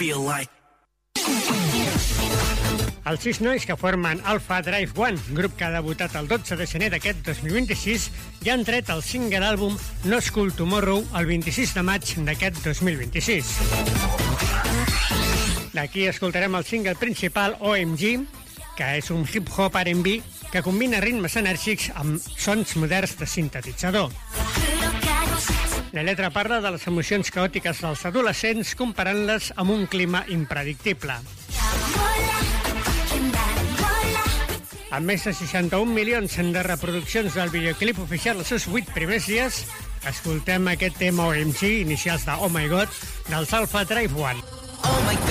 Els 6 nois que formen Alpha Drive One, grup que ha debutat el 12 de gener d'aquest 2026, ja han tret el single àlbum No School Tomorrow el 26 de maig d'aquest 2026. D'aquí escoltarem el single principal, OMG, que és un hip-hop R&B que combina ritmes enèrgics amb sons moderns de sintetitzador. La lletra parla de les emocions caòtiques dels adolescents comparant-les amb un clima impredictible. Amb més de 61 milions de reproduccions del videoclip oficial els seus 8 primers dies, escoltem aquest tema OMG, inicials de Oh My God, dels Alpha Drive One. Oh my God.